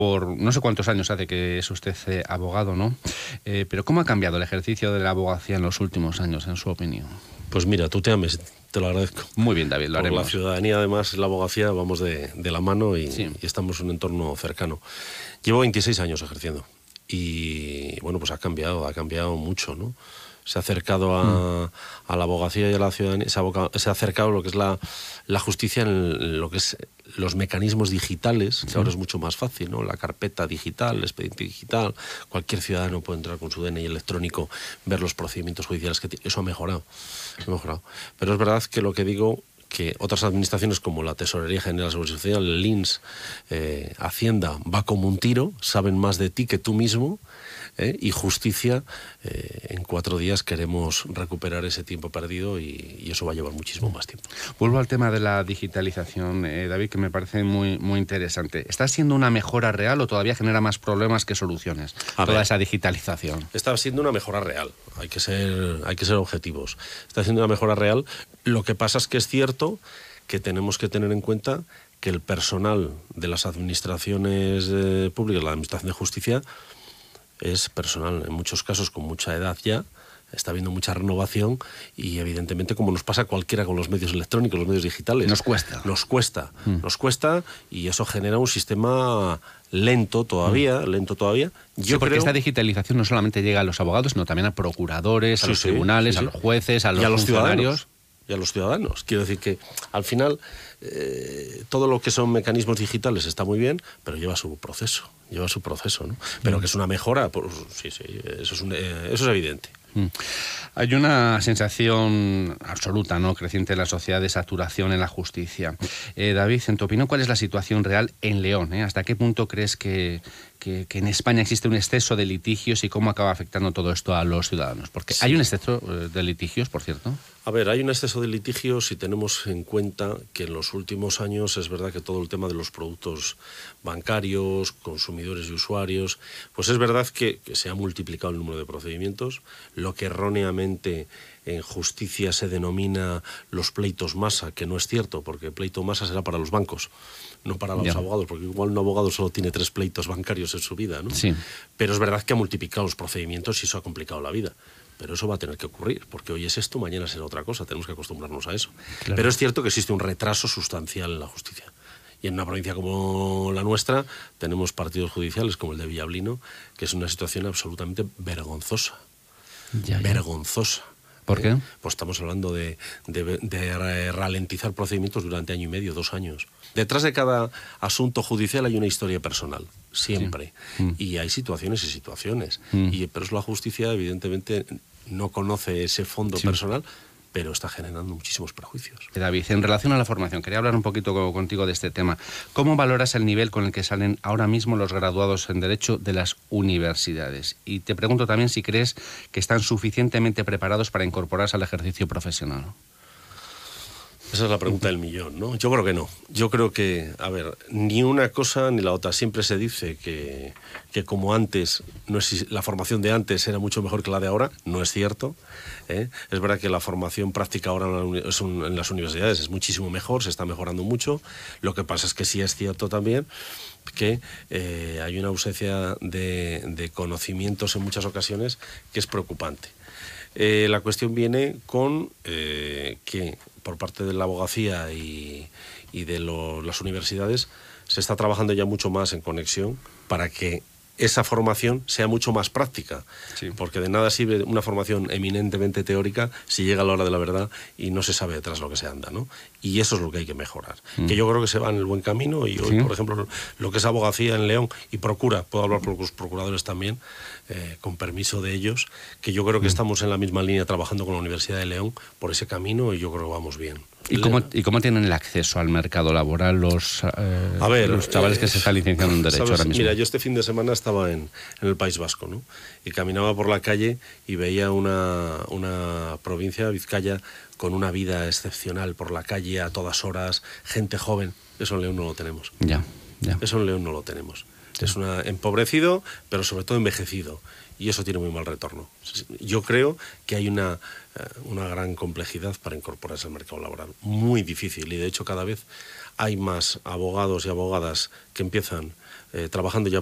Por no sé cuántos años hace que es usted abogado, ¿no? Pero ¿cómo ha cambiado el ejercicio de la abogacía en los últimos años, en su opinión? Pues mira, tú te ames, te lo agradezco. Muy bien, David, lo Por haremos. la ciudadanía, además, la abogacía, vamos de la mano y estamos en un entorno cercano. Llevo 26 años ejerciendo y, bueno, pues ha cambiado mucho, ¿no? Se ha acercado a la abogacía y a la ciudadanía, se ha acercado a lo que es la justicia en lo que es los mecanismos digitales, que ahora es mucho más fácil, ¿no? La carpeta digital, el expediente digital, cualquier ciudadano puede entrar con su DNI electrónico, ver los procedimientos judiciales que tiene. Eso ha mejorado. Pero es verdad que lo que digo, que otras administraciones como la Tesorería General de la Seguridad Social, el INS, Hacienda, va como un tiro, saben más de ti que tú mismo, y justicia, en 4 días queremos recuperar ese tiempo perdido y eso va a llevar muchísimo más tiempo. Vuelvo al tema de la digitalización, David, que me parece muy, muy interesante. ¿Está siendo una mejora real o todavía genera más problemas que soluciones toda esa digitalización? Está siendo una mejora real, hay que ser objetivos. Está siendo una mejora real. Lo que pasa es que es cierto que tenemos que tener en cuenta que el personal de las administraciones públicas, la Administración de Justicia, es personal, en muchos casos con mucha edad ya, está habiendo mucha renovación y evidentemente, como nos pasa a cualquiera con los medios electrónicos, los medios digitales. Nos cuesta y eso genera un sistema lento todavía. Yo creo que esta digitalización no solamente llega a los abogados, sino también a procuradores, a los tribunales, a los jueces, a los funcionarios. Y a los ciudadanos. Quiero decir que al final todo lo que son mecanismos digitales está muy bien, pero lleva su proceso, ¿no? Pero que es una mejora, pues, sí, eso es evidente. Hay una sensación absoluta, ¿no?, creciente en la sociedad de saturación en la justicia. David, en tu opinión, ¿cuál es la situación real en León? ¿Hasta qué punto crees que en España existe un exceso de litigios y cómo acaba afectando todo esto a los ciudadanos? Porque hay un exceso de litigios, por cierto. A ver, hay un exceso de litigios si tenemos en cuenta que en los últimos años es verdad que todo el tema de los productos bancarios, consumidores y usuarios, pues es verdad que se ha multiplicado el número de procedimientos, lo que erróneamente en justicia se denomina los pleitos masa, que no es cierto, porque el pleito masa será para los bancos, no para los abogados, porque igual un abogado solo tiene 3 pleitos bancarios en su vida, ¿no? Sí. Pero es verdad que ha multiplicado los procedimientos y eso ha complicado la vida. Pero eso va a tener que ocurrir, porque hoy es esto, mañana será otra cosa, tenemos que acostumbrarnos a eso. Claro. Pero es cierto que existe un retraso sustancial en la justicia. Y en una provincia como la nuestra tenemos partidos judiciales como el de Villablino, que es una situación absolutamente vergonzosa. Vergonzosa. ¿Por qué? Pues estamos hablando de ralentizar procedimientos durante 1 año y medio, 2 años. Detrás de cada asunto judicial hay una historia personal, siempre. Sí. Y hay situaciones y situaciones. Pero es la justicia, evidentemente, no conoce ese fondo personal, pero está generando muchísimos perjuicios. David, en relación a la formación, quería hablar un poquito contigo de este tema. ¿Cómo valoras el nivel con el que salen ahora mismo los graduados en Derecho de las universidades? Y te pregunto también si crees que están suficientemente preparados para incorporarse al ejercicio profesional. Esa es la pregunta del millón, ¿no? Yo creo que no. Yo creo que, a ver, ni una cosa ni la otra. Siempre se dice que como antes, la formación de antes era mucho mejor que la de ahora. No es cierto. Es verdad que la formación práctica ahora en las universidades es muchísimo mejor, se está mejorando mucho. Lo que pasa es que sí es cierto también que hay una ausencia de conocimientos en muchas ocasiones que es preocupante. La cuestión viene con que por parte de la abogacía y de las universidades se está trabajando ya mucho más en conexión para que esa formación sea mucho más práctica, porque de nada sirve una formación eminentemente teórica si llega a la hora de la verdad y no se sabe detrás lo que se anda, ¿no? Y eso es lo que hay que mejorar. Que yo creo que se va en el buen camino y hoy, por ejemplo, lo que es abogacía en León y puedo hablar por los procuradores también, con permiso de ellos, que yo creo que estamos en la misma línea trabajando con la Universidad de León por ese camino y yo creo que vamos bien. ¿Y cómo tienen el acceso al mercado laboral los chavales que se están licenciando en Derecho ahora mismo? Mira, yo este fin de semana estaba en el País Vasco, ¿no? Y caminaba por la calle y veía una provincia, Vizcaya, con una vida excepcional por la calle a todas horas, gente joven. Eso en León no lo tenemos. Ya. Eso en León no lo tenemos. Es empobrecido, pero sobre todo envejecido. Y eso tiene muy mal retorno. Yo creo que hay una gran complejidad para incorporarse al mercado laboral. Muy difícil. Y de hecho cada vez hay más abogados y abogadas que empiezan trabajando ya